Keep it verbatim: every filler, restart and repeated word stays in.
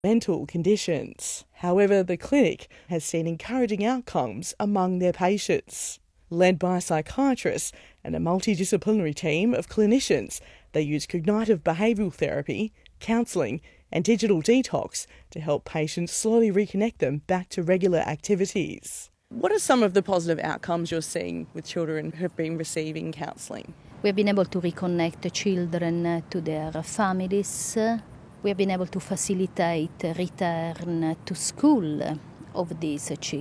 mental conditions. However, the clinic has seen encouraging outcomes among their patients. Led by psychiatrists and a multidisciplinary team of clinicians, they use cognitive behavioural therapy, counselling and digital detox to help patients slowly reconnect them back to regular activities. What are some of the positive outcomes you're seeing with children who have been receiving counselling? We have been able to reconnect the children to their families. We have been able to facilitate return to school of these children.